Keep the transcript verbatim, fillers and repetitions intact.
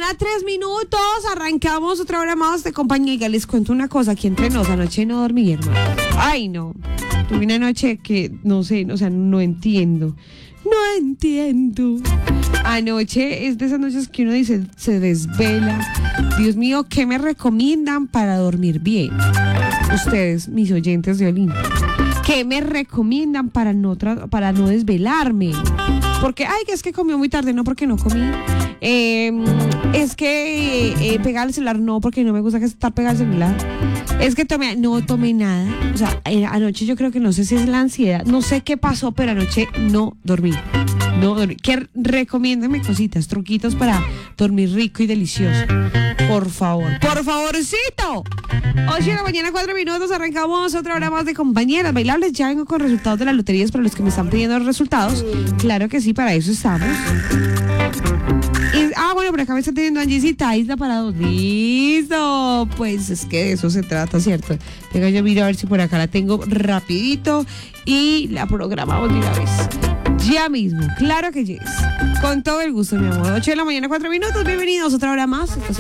mañana, tres minutos. Arrancamos otra hora más de compañía. Y les cuento una cosa, aquí entre nos, anoche no dormí, hermano. Ay, no. Tuve una noche que no sé, o sea, no entiendo. No entiendo. Anoche es de esas noches que uno dice, se desvela. Dios mío, ¿qué me recomiendan para dormir bien? Ustedes, mis oyentes de Olimpia. ¿Qué me recomiendan para no, tra- para no desvelarme? Porque, ay, que es que comió muy tarde, no, porque no comí. Eh, es que eh, pegar el celular, no, porque no me gusta que estar pegado al celular. Es que tomé, no tomé nada. O sea, eh, anoche yo creo que no sé si es la ansiedad, no sé qué pasó, pero anoche no dormí. No dormí. ¿Qué? Recomiéndame cositas, truquitos para dormir rico y delicioso. Por favor, por favorcito. ocho de la mañana, cuatro minutos, arrancamos otra hora más de compañeras bailables. Ya vengo con resultados de las loterías para los que me están pidiendo los resultados. Claro que sí, para eso estamos. Y, ah, bueno, por acá me está teniendo Angisita, Isla para dos. Listo. Pues es que de eso se trata, ¿cierto? Venga, yo miro a ver si por acá la tengo rapidito y la programamos de una vez. Ya mismo, claro que yes. Con todo el gusto, mi amor. ocho de la mañana, cuatro minutos, bienvenidos otra hora más.